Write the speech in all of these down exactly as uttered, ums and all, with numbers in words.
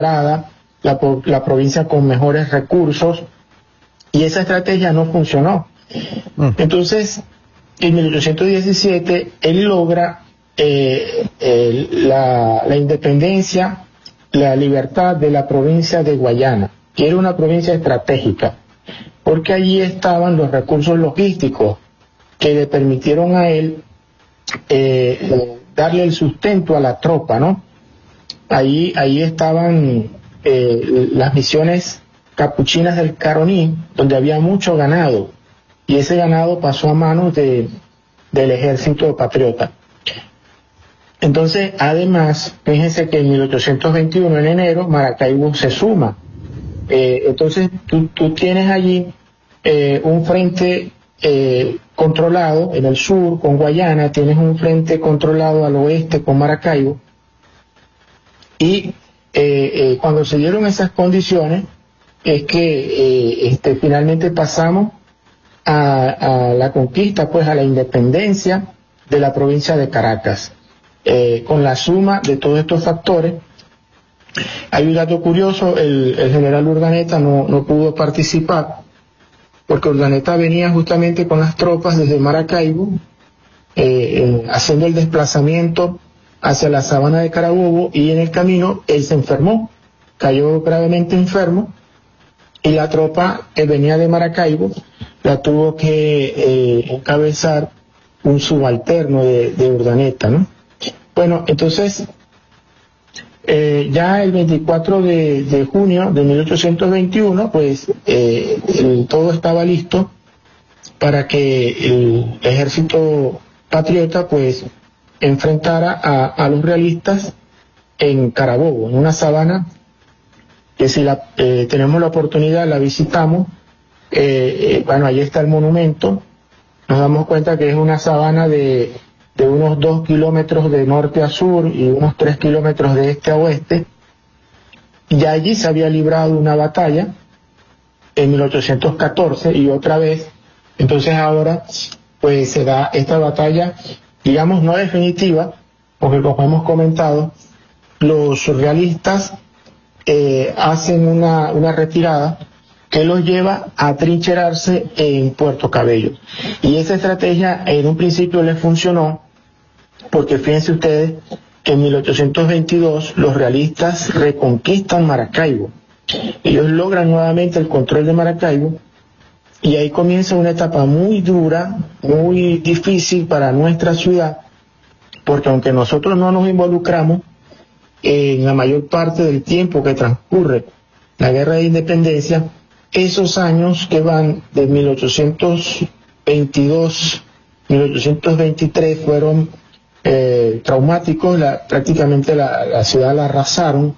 la, la provincia con mejores recursos, y esa estrategia no funcionó. Entonces, en mil ochocientos diecisiete, él logra eh, eh, la, la independencia, la libertad de la provincia de Guayana, que era una provincia estratégica, porque allí estaban los recursos logísticos que le permitieron a él eh, darle el sustento a la tropa, ¿no? Ahí, ahí estaban eh, las misiones capuchinas del Caroní, donde había mucho ganado, y ese ganado pasó a manos de, del ejército patriota. Entonces, además, fíjense que en mil ochocientos veintiuno, en enero, Maracaibo se suma. Eh, entonces, tú, tú tienes allí eh, un frente eh, controlado en el sur con Guayana, tienes un frente controlado al oeste con Maracaibo, y eh, eh, cuando se dieron esas condiciones, es que eh, este, finalmente pasamos a, a la conquista, pues a la independencia de la provincia de Caracas. Eh, con la suma de todos estos factores, hay un dato curioso, el, el general Urdaneta no, no pudo participar, porque Urdaneta venía justamente con las tropas desde Maracaibo, eh, eh, haciendo el desplazamiento hacia la sabana de Carabobo, y en el camino él se enfermó, cayó gravemente enfermo, y la tropa que venía de Maracaibo la tuvo que eh, encabezar un subalterno de, de Urdaneta, ¿no? Bueno, entonces, eh, ya el veinticuatro de, de junio de mil ochocientos veintiuno, pues eh, el, todo estaba listo para que el ejército patriota, pues, enfrentara a, a los realistas en Carabobo, en una sabana que si la, eh, tenemos la oportunidad, la visitamos. Eh, eh, bueno, ahí está el monumento, nos damos cuenta que es una sabana de de unos dos kilómetros de norte a sur y unos tres kilómetros de este a oeste, y allí se había librado una batalla en mil ochocientos catorce, y otra vez, entonces ahora pues se da esta batalla, digamos no definitiva, porque como hemos comentado, los surrealistas eh, hacen una, una retirada que los lleva a trincherarse en Puerto Cabello. Y esa estrategia en un principio les funcionó, porque fíjense ustedes que en mil ochocientos veintidós los realistas reconquistan Maracaibo. Ellos logran nuevamente el control de Maracaibo, y ahí comienza una etapa muy dura, muy difícil para nuestra ciudad, porque aunque nosotros no nos involucramos en la mayor parte del tiempo que transcurre la guerra de independencia, esos años que van de mil ochocientos veintidós a mil ochocientos veintitrés fueron eh, traumáticos. La, prácticamente la, la ciudad la arrasaron,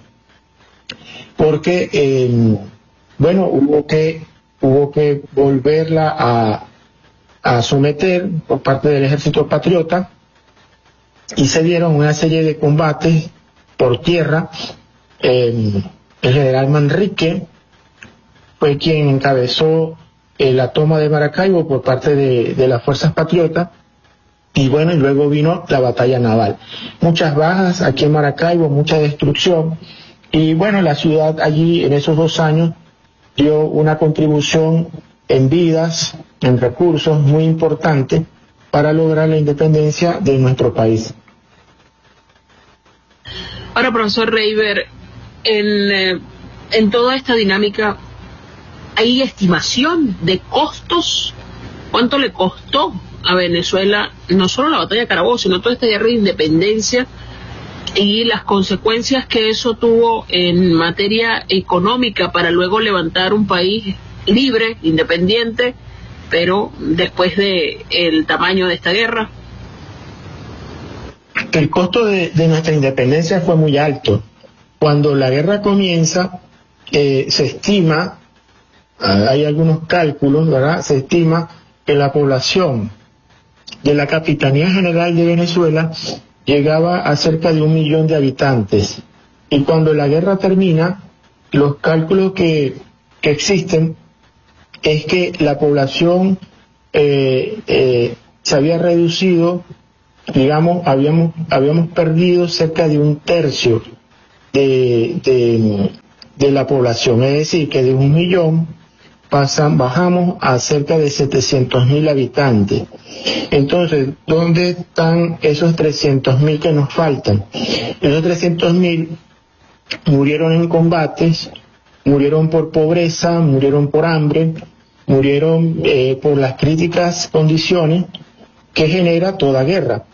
porque eh, bueno, hubo que hubo que volverla a, a someter por parte del ejército patriota, y se dieron una serie de combates por tierra. Eh, el general Manrique fue quien encabezó eh, la toma de Maracaibo por parte de, de las fuerzas patriotas, y bueno, y luego vino la batalla naval. Muchas bajas aquí en Maracaibo, mucha destrucción, y bueno, la ciudad allí en esos dos años dio una contribución en vidas, en recursos muy importante para lograr la independencia de nuestro país. Ahora, profesor Reiber, en, eh, en toda esta dinámica, ¿hay estimación de costos? ¿Cuánto le costó a Venezuela no solo la batalla de Carabobo, sino toda esta guerra de independencia y las consecuencias que eso tuvo en materia económica para luego levantar un país libre, independiente, pero después de el tamaño de esta guerra? El costo de, de nuestra independencia fue muy alto. Cuando la guerra comienza, eh, se estima, hay algunos cálculos, ¿verdad? Se estima que la población de la Capitanía General de Venezuela llegaba a cerca de un millón de habitantes. Y cuando la guerra termina, los cálculos que, que existen es que la población eh, eh, se había reducido, digamos, habíamos, habíamos perdido cerca de un tercio de, de, de la población, es decir, que de un millón pasan, bajamos a cerca de setecientos mil habitantes. Entonces, ¿dónde están esos trescientos mil que nos faltan? Esos trescientos mil murieron en combates, murieron por pobreza, murieron por hambre, murieron eh, por las críticas condiciones que genera toda guerra.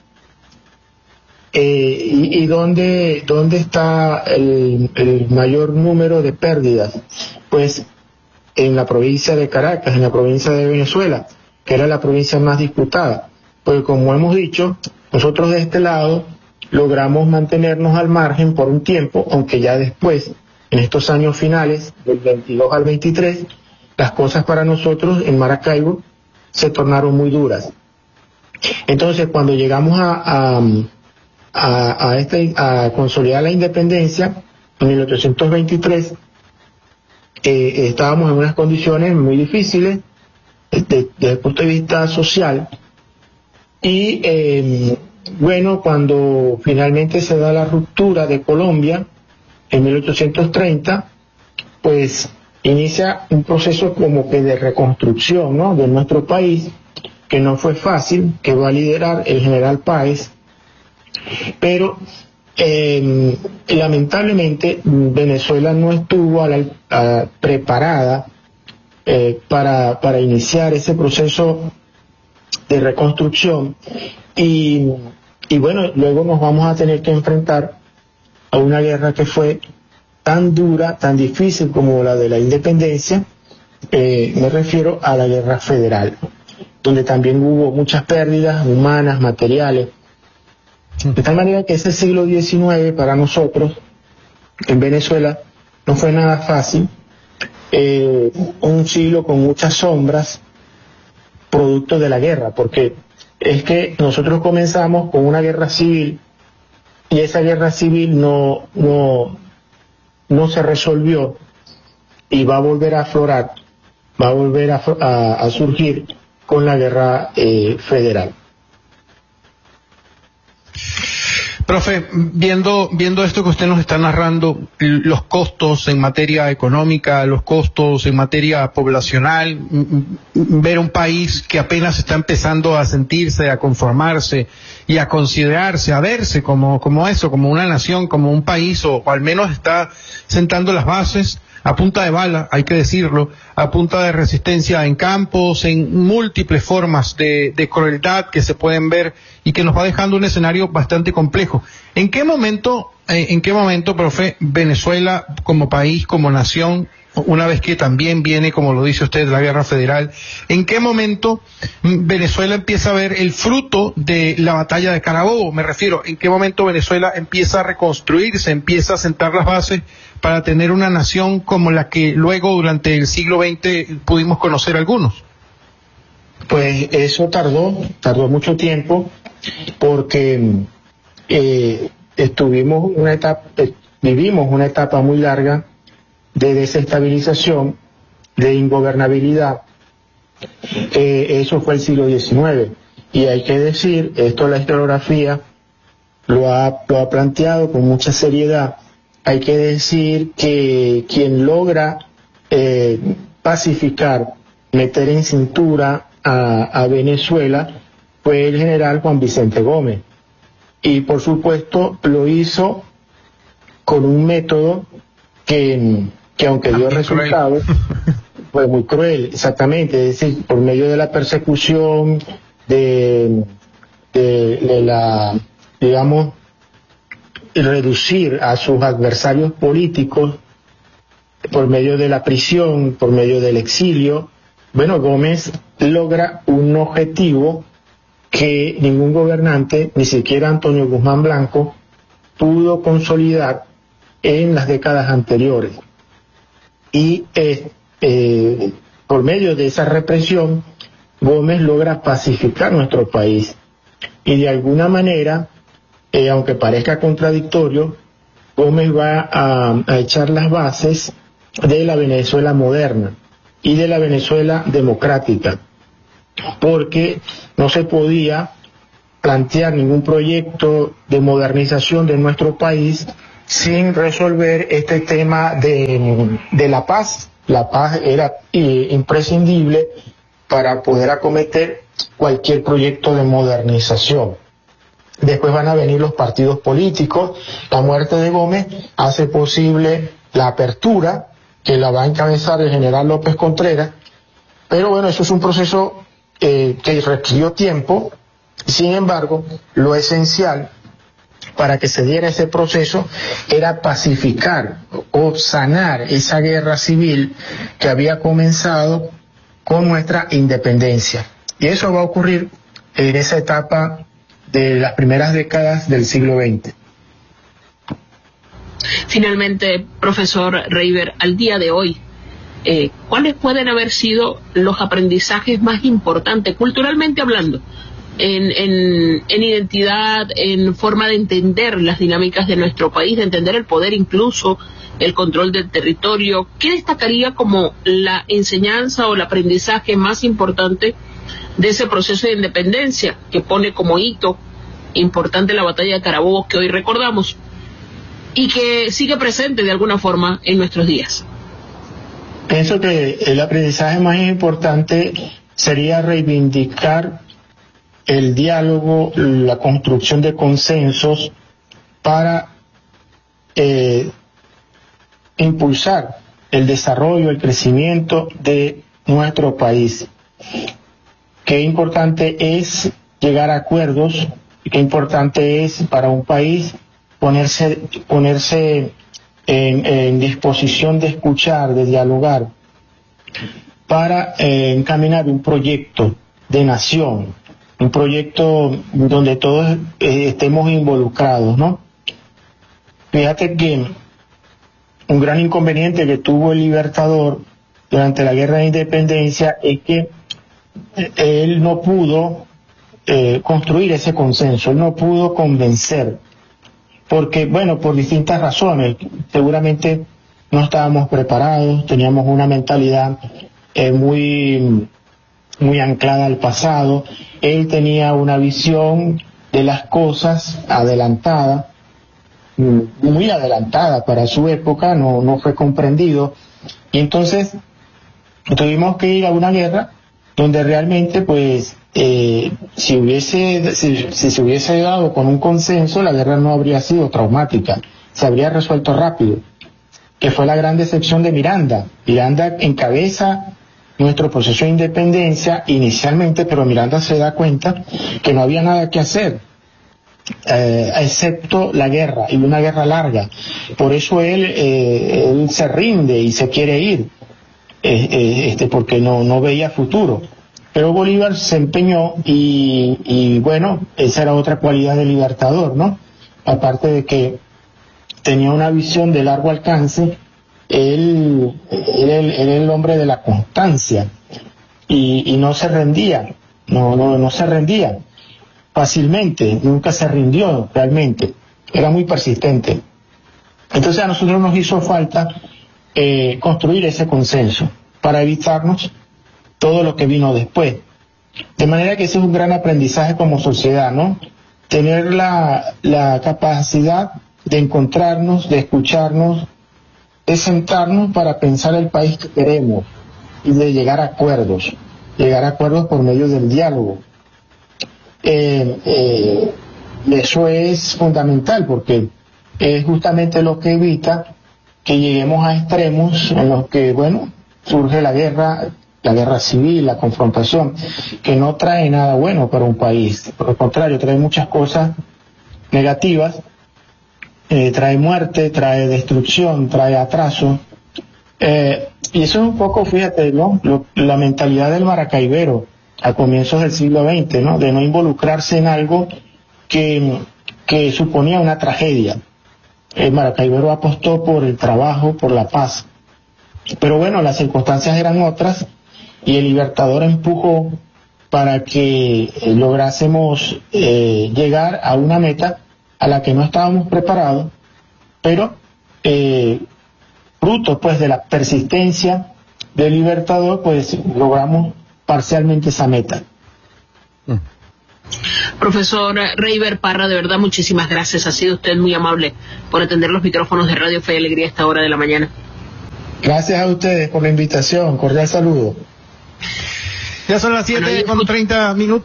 Eh, y, y dónde, dónde está el, el mayor número de pérdidas? Pues en la provincia de Caracas, en la provincia de Venezuela, que era la provincia más disputada. Porque como hemos dicho, nosotros de este lado logramos mantenernos al margen por un tiempo, aunque ya después, en estos años finales, del veintidós al veintitrés, las cosas para nosotros en Maracaibo se tornaron muy duras. Entonces, cuando llegamos a, a, a, a, este, a consolidar la independencia, en mil ochocientos veintitrés, eh, estábamos en unas condiciones muy difíciles desde, desde el punto de vista social, y eh, bueno, cuando finalmente se da la ruptura de Colombia, en mil ochocientos treinta, pues inicia un proceso como que de reconstrucción, ¿no?, de nuestro país, que no fue fácil, que va a liderar el general Páez, pero eh, lamentablemente Venezuela no estuvo a la, a, preparada eh, para, para iniciar ese proceso de reconstrucción, y, y bueno, luego nos vamos a tener que enfrentar a una guerra que fue tan dura, tan difícil como la de la independencia. Eh, me refiero a la guerra federal, donde también hubo muchas pérdidas humanas, materiales, de tal manera que ese siglo diecinueve para nosotros en Venezuela no fue nada fácil, eh, un siglo con muchas sombras, producto de la guerra, porque es que nosotros comenzamos con una guerra civil, y esa guerra civil no, no, no se resolvió, y va a volver a aflorar, va a volver a, a, a surgir con la guerra eh, federal. Profe, viendo, viendo esto que usted nos está narrando, los costos en materia económica, los costos en materia poblacional, ver un país que apenas está empezando a sentirse, a conformarse y a considerarse, a verse como, como eso, como una nación, como un país, o, o al menos está sentando las bases a punta de bala, hay que decirlo, a punta de resistencia en campos, en múltiples formas de, de crueldad que se pueden ver y que nos va dejando un escenario bastante complejo. ¿En qué momento, eh, en qué momento, profe, Venezuela como país, como nación, una vez que también viene, como lo dice usted, la guerra federal, en qué momento Venezuela empieza a ver el fruto de la batalla de Carabobo? Me refiero, ¿en qué momento Venezuela empieza a reconstruirse, empieza a sentar las bases para tener una nación como la que luego durante el siglo veinte pudimos conocer algunos? Pues eso tardó, tardó mucho tiempo, porque eh, estuvimos una etapa, eh, vivimos una etapa muy larga de desestabilización, de ingobernabilidad. Eh, eso fue el siglo diecinueve, y hay que decir, esto la historiografía lo ha, lo ha planteado con mucha seriedad, hay que decir que quien logra eh, pacificar, meter en cintura a, a Venezuela fue el general Juan Vicente Gómez, y por supuesto lo hizo con un método que, que aunque dio resultados, fue muy cruel, exactamente, es decir, por medio de la persecución, de, de, de la, digamos, reducir a sus adversarios políticos por medio de la prisión, por medio del exilio. Bueno, Gómez logra un objetivo que ningún gobernante, ni siquiera Antonio Guzmán Blanco, pudo consolidar en las décadas anteriores. Y eh, eh, por medio de esa represión, Gómez logra pacificar nuestro país. Y de alguna manera, eh, aunque parezca contradictorio, Gómez va a, a echar las bases de la Venezuela moderna y de la Venezuela democrática, porque no se podía plantear ningún proyecto de modernización de nuestro país sin resolver este tema de, de la paz. La paz era eh, imprescindible para poder acometer cualquier proyecto de modernización. Después van a venir los partidos políticos. La muerte de Gómez hace posible la apertura, que la va a encabezar el general López Contreras, pero bueno, eso es un proceso eh, que requirió tiempo. Sin embargo, lo esencial para que se diera ese proceso era pacificar o sanar esa guerra civil que había comenzado con nuestra independencia. Y eso va a ocurrir en esa etapa de las primeras décadas del siglo veinte. Finalmente, profesor Reiber, al día de hoy, eh, ¿cuáles pueden haber sido los aprendizajes más importantes, culturalmente hablando, en, en, en identidad, en forma de entender las dinámicas de nuestro país, de entender el poder, incluso el control del territorio? ¿Qué destacaría como la enseñanza o el aprendizaje más importante de ese proceso de independencia que pone como hito importante la batalla de Carabobo, que hoy recordamos y que sigue presente de alguna forma en nuestros días? Pienso que el aprendizaje más importante sería reivindicar el diálogo, la construcción de consensos para eh, impulsar el desarrollo, el crecimiento de nuestro país. Qué importante es llegar a acuerdos, qué importante es para un país ponerse, ponerse en, en disposición de escuchar, de dialogar, para eh, encaminar un proyecto de nación, un proyecto donde todos eh, estemos involucrados, ¿no? Fíjate que un gran inconveniente que tuvo el Libertador durante la Guerra de Independencia es que él no pudo eh, construir ese consenso, él no pudo convencer, porque, bueno, por distintas razones, seguramente no estábamos preparados, teníamos una mentalidad eh, muy, muy anclada al pasado, él tenía una visión de las cosas adelantada, muy adelantada para su época, no, no fue comprendido, y entonces tuvimos que ir a una guerra donde realmente, pues, eh, si hubiese, si, si se hubiese dado con un consenso, la guerra no habría sido traumática, se habría resuelto rápido, que fue la gran decepción de Miranda. Miranda encabeza nuestro proceso de independencia inicialmente, pero Miranda se da cuenta que no había nada que hacer, eh, excepto la guerra, y una guerra larga. Por eso él, eh, él se rinde y se quiere ir. Eh, eh, este, porque no, no veía futuro. Pero Bolívar se empeñó y, y bueno, esa era otra cualidad del Libertador, ¿no? Aparte de que tenía una visión de largo alcance, él, él, él era el hombre de la constancia y, y no se rendía, no, no, no se rendía fácilmente, nunca se rindió realmente, era muy persistente. Entonces a nosotros nos hizo falta Eh, construir ese consenso para evitarnos todo lo que vino después. De manera que ese es un gran aprendizaje como sociedad, ¿no? Tener la, la capacidad de encontrarnos, de escucharnos, de sentarnos para pensar el país que queremos y de llegar a acuerdos, llegar a acuerdos por medio del diálogo. Eh, eh, eso es fundamental porque es justamente lo que evita que lleguemos a extremos en los que, bueno, surge la guerra, la guerra civil, la confrontación, que no trae nada bueno para un país. Por el contrario, trae muchas cosas negativas, eh, trae muerte, trae destrucción, trae atraso. Eh, y eso es un poco, fíjate, ¿no? Lo, la mentalidad del maracaibero a comienzos del siglo veinte, ¿no? De no involucrarse en algo que, que suponía una tragedia. El Maracaibero apostó por el trabajo, por la paz. Pero bueno, las circunstancias eran otras y el Libertador empujó para que lográsemos eh, llegar a una meta a la que no estábamos preparados, pero eh, fruto pues de la persistencia del Libertador, pues logramos parcialmente esa meta. Profesor Reiber Parra, de verdad, muchísimas gracias. Ha sido usted muy amable por atender los micrófonos de Radio Fe y Alegría a esta hora de la mañana. Gracias a ustedes por la invitación. Cordial saludo. Ya son las siete con treinta minutos.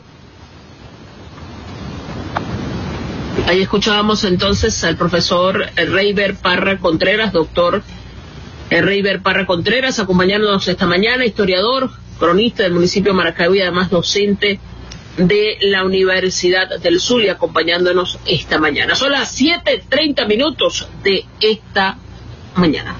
Ahí escuchábamos entonces al profesor Reiber Parra Contreras, doctor Reiber Parra Contreras, acompañándonos esta mañana, historiador, cronista del municipio de Maracaibo y además docente de la Universidad del Zulia, acompañándonos esta mañana. Son las siete treinta minutos de esta mañana.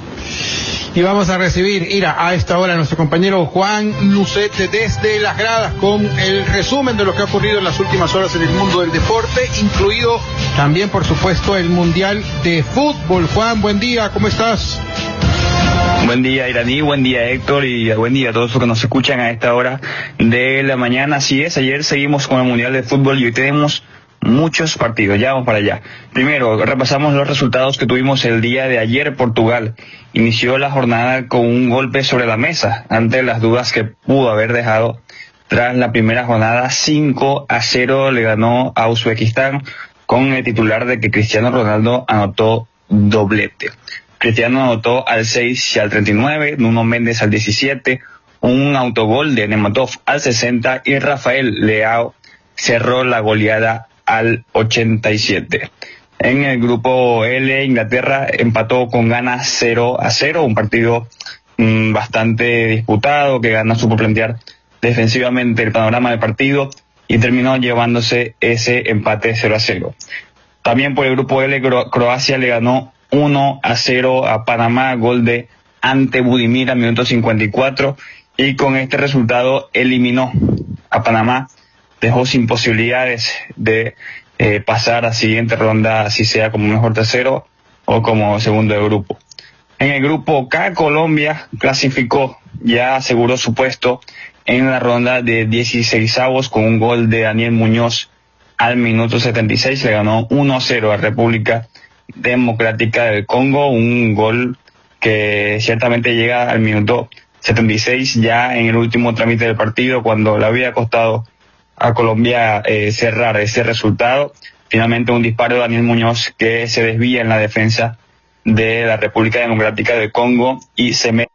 Y vamos a recibir, Ira, a esta hora a nuestro compañero Juan Lucete desde las gradas con el resumen de lo que ha ocurrido en las últimas horas en el mundo del deporte, incluido también, por supuesto, el Mundial de Fútbol. Juan, buen día, ¿cómo estás? Buen día, Iraní, buen día, Héctor, y buen día a todos los que nos escuchan a esta hora de la mañana. Así es, ayer seguimos con el Mundial de Fútbol y hoy tenemos muchos partidos, ya vamos para allá. Primero, repasamos los resultados que tuvimos el día de ayer. Portugal inició la jornada con un golpe sobre la mesa ante las dudas que pudo haber dejado tras la primera jornada. Cinco a cero le ganó a Uzbekistán con el titular de que Cristiano Ronaldo anotó doblete. Cristiano anotó al seis y al treinta y nueve, Nuno Méndez al diecisiete, un autogol de Nematov al sesenta y Rafael Leao cerró la goleada al ochenta y siete. En el grupo L, Inglaterra empató con Ghana cero a cero, un partido mmm, bastante disputado que Ghana supo plantear defensivamente el panorama del partido y terminó llevándose ese empate cero a cero. También por el grupo L, Cro- Croacia le ganó uno a cero a Panamá, gol de Ante Budimir al minuto cincuenta y cuatro, y con este resultado eliminó a Panamá, dejó sin posibilidades de eh, pasar a siguiente ronda, así sea como mejor tercero o como segundo de grupo. En el grupo K, Colombia clasificó, ya aseguró su puesto en la ronda de dieciseisavos con un gol de Daniel Muñoz al minuto setenta y seis, le ganó uno a cero a República Democrática del Congo, un gol que ciertamente llega al minuto setenta y seis, ya en el último trámite del partido, cuando le había costado a Colombia eh, cerrar ese resultado. Finalmente un disparo de Daniel Muñoz que se desvía en la defensa de la República Democrática del Congo y se mete.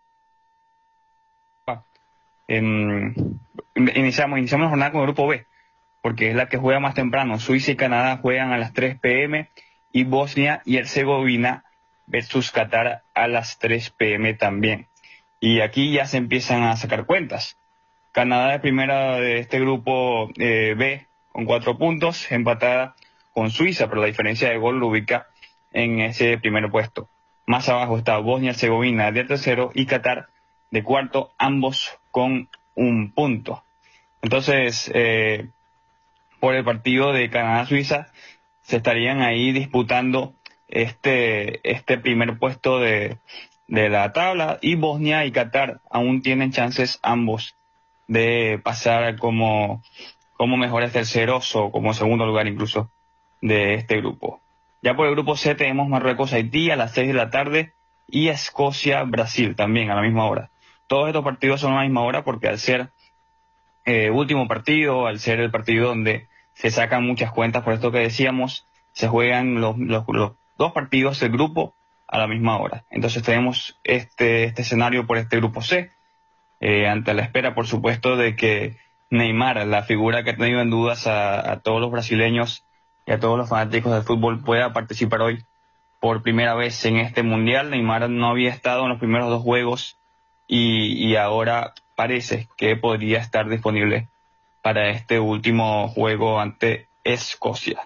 En, iniciamos, iniciamos la jornada con el grupo B, porque es la que juega más temprano. Suiza y Canadá juegan a las tres pm y Bosnia y Herzegovina versus Qatar a las tres pm también. Y aquí ya se empiezan a sacar cuentas. Canadá es primera de este grupo eh, B con cuatro puntos, empatada con Suiza, pero la diferencia de gol lo ubica en ese primer puesto. Más abajo está Bosnia y Herzegovina de tercero y Qatar de cuarto, ambos con un punto. Entonces, eh, por el partido de Canadá-Suiza se estarían ahí disputando este este primer puesto de, de la tabla, y Bosnia y Qatar aún tienen chances ambos de pasar como, como mejores terceros o como segundo lugar incluso de este grupo. Ya por el grupo C tenemos Marruecos-Haití a las seis de la tarde y Escocia-Brasil también a la misma hora. Todos estos partidos son a la misma hora porque al ser eh, último partido, al ser el partido donde se sacan muchas cuentas, por esto que decíamos, se juegan los, los, los dos partidos del grupo a la misma hora. Entonces tenemos este, este escenario por este grupo C. Eh, ante la espera, por supuesto, de que Neymar, la figura que ha tenido en dudas a, a todos los brasileños y a todos los fanáticos del fútbol, pueda participar hoy por primera vez en este mundial. Neymar no había estado en los primeros dos juegos y, y ahora parece que podría estar disponible para este último juego ante Escocia.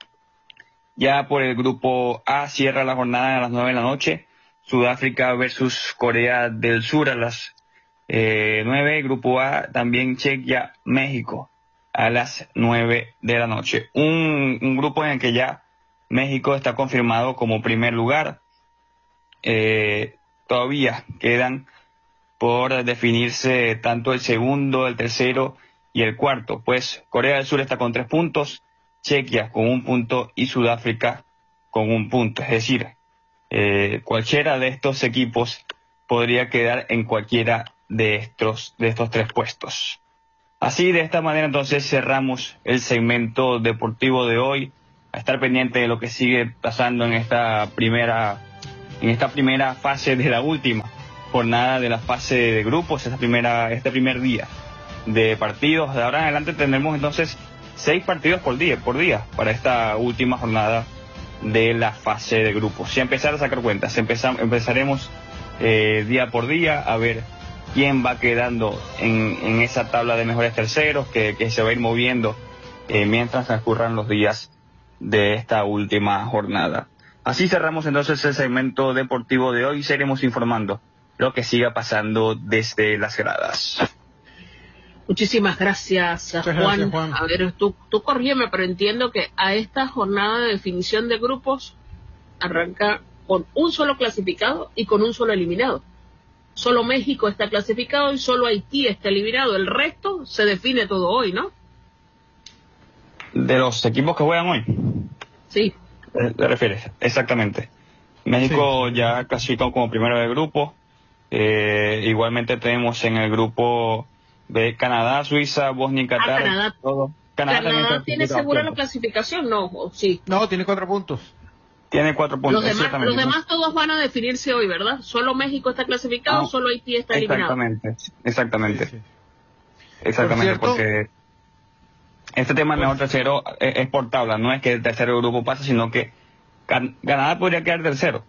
Ya por el grupo A cierra la jornada a las nueve de la noche, Sudáfrica versus Corea del Sur a las Eh, nueve, grupo A, también Chequia, México, a las nueve de la noche. Un, un grupo en el que ya México está confirmado como primer lugar. Eh, todavía quedan por definirse tanto el segundo, el tercero y el cuarto. Pues Corea del Sur está con tres puntos, Chequia con un punto y Sudáfrica con un punto. Es decir, eh, cualquiera de estos equipos podría quedar en cualquiera de estos de estos tres puestos. Así, de esta manera, entonces cerramos el segmento deportivo de hoy. A estar pendiente de lo que sigue pasando en esta primera, en esta primera fase de la última jornada de la fase de grupos, esta primera, este primer día de partidos. De ahora en adelante tendremos entonces seis partidos por día, por día para esta última jornada de la fase de grupos. Ya empezar a sacar cuentas, empezam, empezaremos eh, día por día a ver quién va quedando en, en esa tabla de mejores terceros que, que se va a ir moviendo eh, mientras transcurran los días de esta última jornada. Así cerramos entonces el segmento deportivo de hoy y seguiremos informando lo que siga pasando desde las gradas. Muchísimas gracias, Juan. gracias, Juan. A ver, tú, tú corrígeme, pero entiendo que a esta jornada de definición de grupos arranca con un solo clasificado y con un solo eliminado. Solo México está clasificado y solo Haití está eliminado. El resto se define todo hoy, ¿no? De los equipos que juegan hoy. Sí. ¿Te refieres? Exactamente. México sí. Ya clasificado como primero de grupo. Eh, igualmente tenemos en el grupo de Canadá, Suiza, Bosnia y Qatar. Ah, Canadá. Todo. Canadá, Canadá tiene segura la clasificación, ¿no? ¿O sí? No, tiene cuatro puntos. Tiene cuatro puntos. Los demás, los demás todos van a definirse hoy, ¿verdad? Solo México está clasificado, ah, solo Haití está eliminado. Exactamente, exactamente. Sí, sí. Exactamente, por porque este tema de mejor tercero es, es por tabla, no es que el tercer grupo pase, sino que Can- Canadá podría quedar tercero,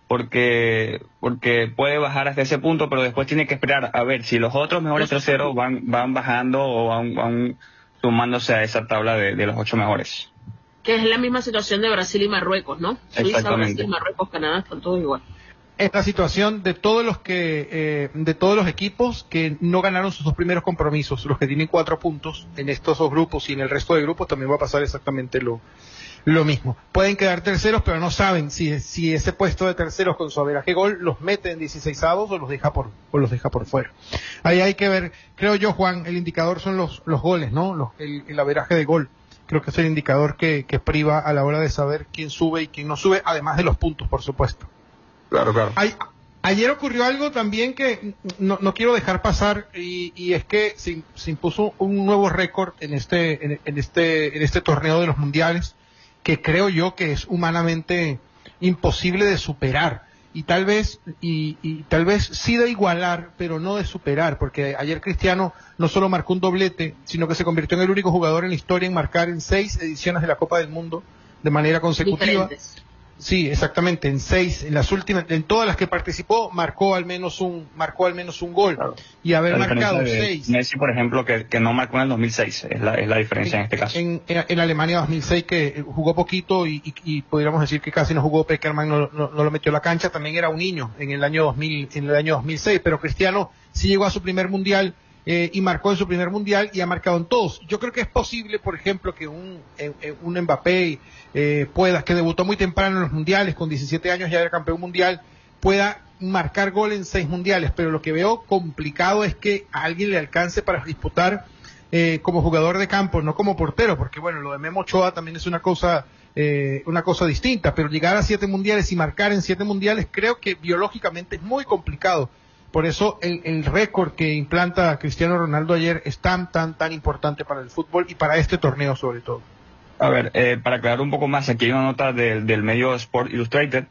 porque porque puede bajar hasta ese punto, pero después tiene que esperar a ver si los otros mejores terceros van van bajando o van, van sumándose a esa tabla de, de los ocho mejores. Que es la misma situación de Brasil y Marruecos, ¿no? Suiza, Brasil, Marruecos, Canadá, están todos igual. Es la situación de todos los que eh, de todos los equipos que no ganaron sus dos primeros compromisos, los que tienen cuatro puntos en estos dos grupos y en el resto de grupos también va a pasar exactamente lo lo mismo. Pueden quedar terceros, pero no saben si si ese puesto de terceros con su averaje gol los mete en dieciseisavos o los deja por o los deja por fuera. Ahí hay que ver, creo yo, Juan, el indicador son los los goles, ¿no? Los, el, el averaje de gol. Creo que es el indicador que, que priva a la hora de saber quién sube y quién no sube, además de los puntos, por supuesto. Claro, claro. Ay, ayer ocurrió algo también que no, no quiero dejar pasar y, y es que se, se impuso un nuevo récord en este, en, en este, en este torneo de los mundiales que creo yo que es humanamente imposible de superar y tal vez y, y tal vez sí de igualar, pero no de superar, porque ayer Cristiano no solo marcó un doblete, sino que se convirtió en el único jugador en la historia en marcar en seis ediciones de la Copa del Mundo de manera consecutiva. Diferentes. Sí, exactamente, en seis, en las últimas, en todas las que participó, marcó al menos un, marcó al menos un gol. Claro. Y haber la marcado de seis. Messi, por ejemplo, que, que no marcó en el dos mil seis, es la, es la diferencia en, en este caso. En, en, en Alemania dos mil seis, que jugó poquito y, y, y podríamos decir que casi no jugó, Peckerman no, no, no lo metió a la cancha, también era un niño en el año dos mil, en el año dos mil seis, pero Cristiano sí llegó a su primer mundial, eh, y marcó en su primer mundial y ha marcado en todos. Yo creo que es posible, por ejemplo, que un, un Mbappé, eh, pueda, que debutó muy temprano en los mundiales, con diecisiete años ya era campeón mundial, pueda marcar gol en seis mundiales, pero lo que veo complicado es que a alguien le alcance para disputar eh, como jugador de campo, no como portero, porque bueno, lo de Memo Ochoa también es una cosa, eh, una cosa distinta, pero llegar a siete mundiales y marcar en siete mundiales creo que biológicamente es muy complicado. Por eso el, el récord que implanta Cristiano Ronaldo ayer es tan, tan, tan importante para el fútbol y para este torneo sobre todo. A ver, eh, para aclarar un poco más, aquí hay una nota del, del medio Sport Illustrated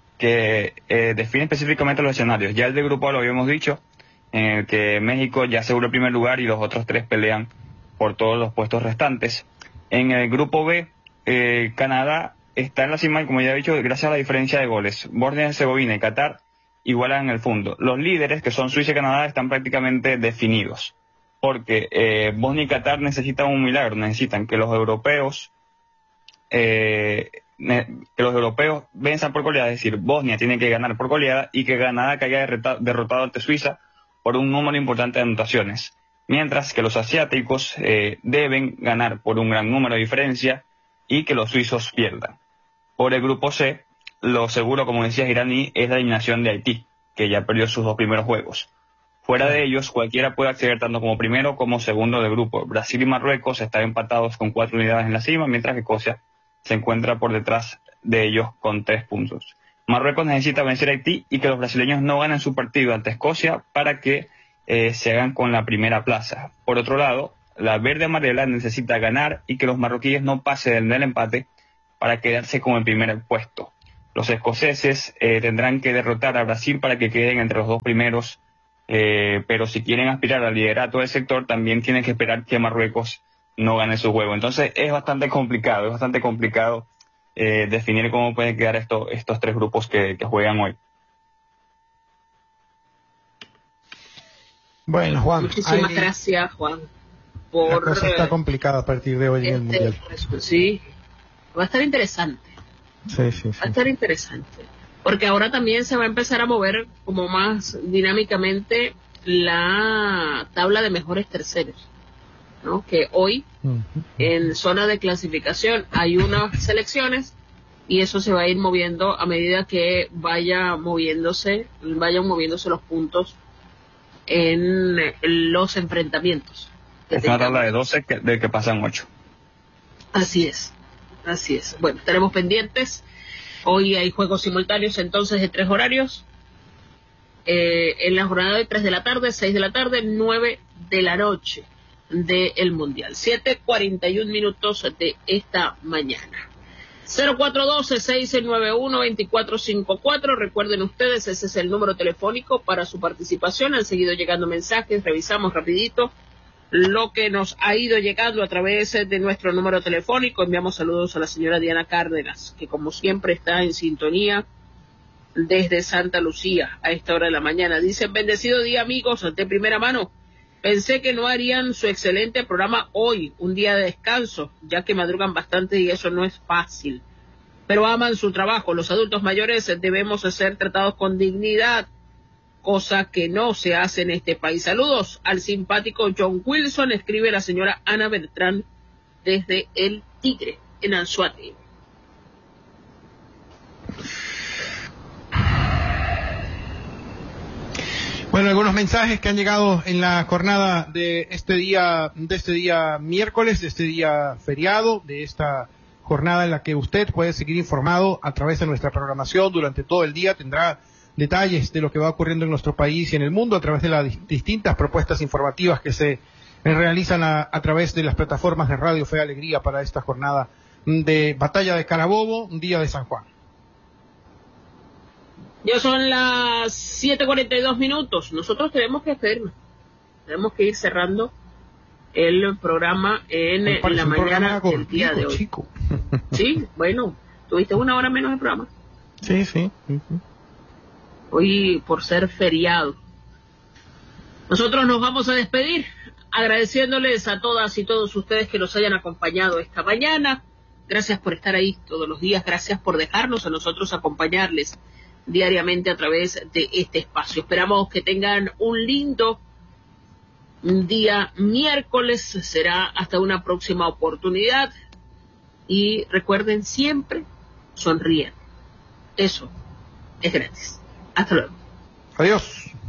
que eh, define específicamente los escenarios. Ya el de grupo A lo habíamos dicho, en el que México ya aseguró el primer lugar y los otros tres pelean por todos los puestos restantes. En el grupo B, eh, Canadá está en la cima, como ya he dicho, gracias a la diferencia de goles. Bosnia y Herzegovina y Qatar igualan en el fondo. Los líderes, que son Suiza y Canadá, están prácticamente definidos, porque eh, Bosnia y Qatar necesitan un milagro, necesitan que los europeos eh, ne- que los europeos venzan por goleada, es decir, Bosnia tiene que ganar por goleada y que Canadá que haya derrota- derrotado ante Suiza por un número importante de anotaciones, mientras que los asiáticos eh, deben ganar por un gran número de diferencia y que los suizos pierdan. Por el grupo C, lo seguro, como decía Iraní, es la eliminación de Haití, que ya perdió sus dos primeros juegos. Fuera de ellos, cualquiera puede acceder tanto como primero como segundo de grupo. Brasil y Marruecos están empatados con cuatro unidades en la cima, mientras que Escocia se encuentra por detrás de ellos con tres puntos. Marruecos necesita vencer a Haití y que los brasileños no ganen su partido ante Escocia para que eh, se hagan con la primera plaza. Por otro lado, La verde amarela necesita ganar y que los marroquíes no pasen del empate para quedarse con el primer puesto. Los escoceses eh, tendrán que derrotar a Brasil para que queden entre los dos primeros, eh, pero si quieren aspirar al liderato del sector, también tienen que esperar que Marruecos no gane su juego. Entonces es bastante complicado, es bastante complicado eh, definir cómo pueden quedar esto, estos tres grupos que, que juegan hoy. Bueno, Juan. Muchísimas hay... gracias, Juan. Por, La cosa está complicada a partir de hoy este, en el Mundial. Sí, va a estar interesante. Sí, sí, sí. Va a estar interesante. Porque ahora también se va a empezar a mover como más dinámicamente la tabla de mejores terceros, ¿no? Que hoy uh-huh. en zona de clasificación hay unas selecciones y eso se va a ir moviendo a medida que vaya moviéndose, vayan moviéndose los puntos en los enfrentamientos. Es una tabla de doce que, de que pasan ocho. Así es, así es. Bueno, tenemos pendientes. Hoy hay juegos simultáneos entonces de tres horarios. Eh, en la jornada de tres de la tarde, seis de la tarde, nueve de la noche del Mundial. siete cuarenta y un minutos de esta mañana. cero cuatro uno dos, seis nueve uno, dos cuatro cinco cuatro. Recuerden ustedes, ese es el número telefónico para su participación. Han seguido llegando mensajes, revisamos rapidito lo que nos ha ido llegando a través de nuestro número telefónico. Enviamos saludos a la señora Diana Cárdenas, que como siempre está en sintonía desde Santa Lucía a esta hora de la mañana. Dicen, bendecido día amigos, de primera mano. Pensé que no harían su excelente programa hoy, un día de descanso, ya que madrugan bastante y eso no es fácil. Pero aman su trabajo. Los adultos mayores debemos ser tratados con dignidad, cosa que no se hace en este país. Saludos al simpático John Wilson, escribe la señora Ana Bertrán desde El Tigre, en Anzoátegui. Bueno, algunos mensajes que han llegado en la jornada de este día, de este día miércoles, de este día feriado, de esta jornada en la que usted puede seguir informado a través de nuestra programación durante todo el día. Tendrá detalles de lo que va ocurriendo en nuestro país y en el mundo a través de las distintas propuestas informativas que se realizan a, a través de las plataformas de Radio Fe y Alegría para esta jornada de Batalla de Carabobo, un día de San Juan. Ya son las siete cuarenta y dos minutos. Nosotros tenemos que despedirnos. Tenemos que ir cerrando el programa en, en la mañana del día de hoy. Chico. Sí, bueno, tuviste una hora menos de programa. Sí, sí. sí, sí. Hoy por ser feriado. Nosotros nos vamos a despedir agradeciéndoles a todas y todos ustedes que nos hayan acompañado esta mañana. Gracias por estar ahí todos los días, gracias por dejarnos a nosotros acompañarles diariamente a través de este espacio. Esperamos que tengan un lindo día miércoles, será hasta una próxima oportunidad y recuerden siempre sonríen. Eso es gratis. Hasta luego. Adiós.